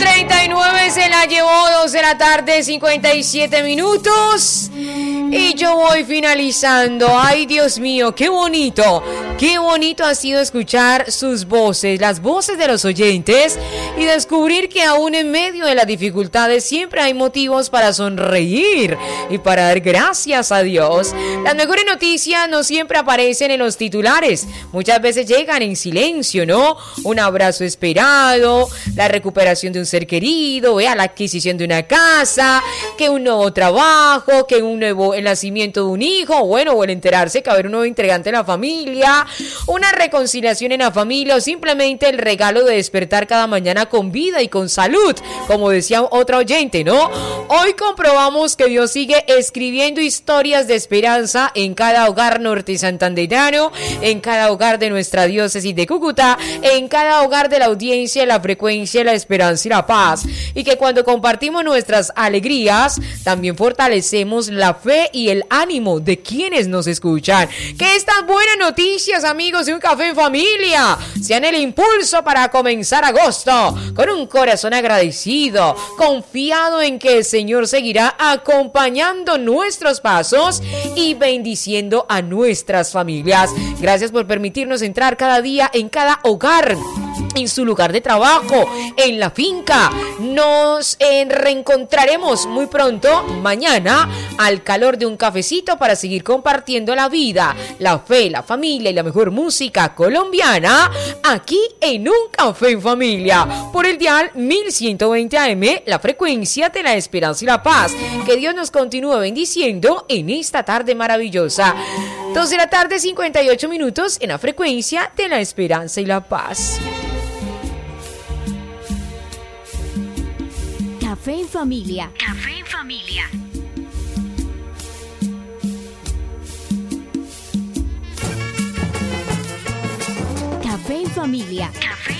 8:39 se la llevó, 2 de la tarde, 57 minutos. Y yo voy finalizando. Ay, Dios mío, qué bonito ha sido escuchar sus voces, las voces de los oyentes, y descubrir que aún en medio de las dificultades siempre hay motivos para sonreír y para dar gracias a Dios. Las mejores noticias no siempre aparecen en los titulares, muchas veces llegan en silencio, ¿no? Un abrazo esperado, la recuperación de un ser querido, la adquisición de una casa, que un nuevo trabajo, que el nacimiento de un hijo, o el enterarse que va a haber un nuevo integrante en la familia, una reconciliación en la familia, o simplemente el regalo de despertar cada mañana con vida y con salud, como decía otra oyente, ¿no? Hoy comprobamos que Dios sigue escribiendo historias de esperanza en cada hogar norte santandereano, en cada hogar de nuestra diócesis de Cúcuta, en cada hogar de la audiencia, la frecuencia, la esperanza y la paz, y que cuando compartimos nuestras alegrías, también fortalecemos la fe y el ánimo de quienes nos escuchan. Que estas buenas noticias, amigos de Un Café en Familia, sean el impulso para comenzar agosto con un corazón agradecido, confiado en que el Señor seguirá acompañando nuestros pasos y bendiciendo a nuestras familias. Gracias por permitirnos entrar cada día en cada hogar, en su lugar de trabajo, en la finca. Nos reencontraremos muy pronto, mañana, al calor de un cafecito, para seguir compartiendo la vida, la fe, la familia y la mejor música colombiana, aquí en Un Café en Familia, por el dial 1120 AM, la frecuencia de la esperanza y la paz. Que Dios nos continúe bendiciendo en esta tarde maravillosa. 2 de la tarde, 58 minutos, en la frecuencia de la esperanza y la paz. Café en Familia. Café en Familia. Café en Familia. Café